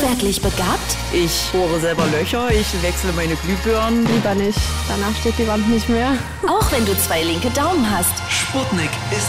Handwerklich begabt? Ich bohre selber Löcher, ich wechsle meine Glühbirnen. Lieber nicht, danach steht die Wand nicht mehr. Auch wenn du 2 linke Daumen hast. Sputnik ist